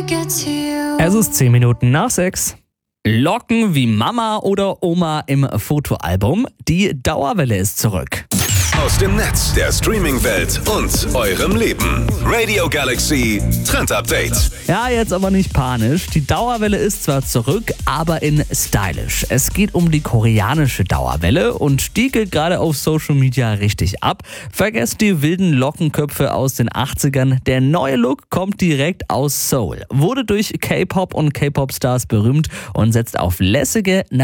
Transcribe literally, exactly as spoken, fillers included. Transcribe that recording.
get to you. Es ist zehn Minuten nach sechs. Locken wie Mama oder Oma im Fotoalbum. Die Dauerwelle ist zurück. Aus dem Netz, der Streaming-Welt und eurem Leben. Radio Galaxy Trend Update. Ja, jetzt aber nicht panisch. Die Dauerwelle ist zwar zurück, aber in stylisch. Es geht um die koreanische Dauerwelle und die geht gerade auf Social Media richtig ab. Vergesst die wilden Lockenköpfe aus den achtzigern. Der neue Look kommt direkt aus Seoul, wurde durch K-Pop und K-Pop-Stars berühmt und setzt auf lässige,